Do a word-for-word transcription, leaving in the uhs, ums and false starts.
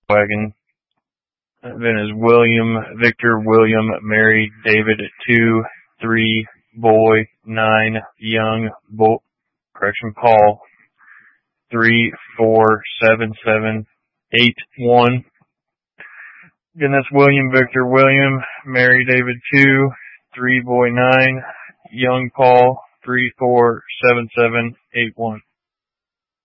wagon. Then is William, Victor, William, Mary, David, two, three, boy, nine, young, bo- correction, Paul, three, four, seven, seven, eight, one. Again, that's William, Victor, William, Mary, David, two, three, boy, nine, young, Paul, three, four, seven, seven, eight, one.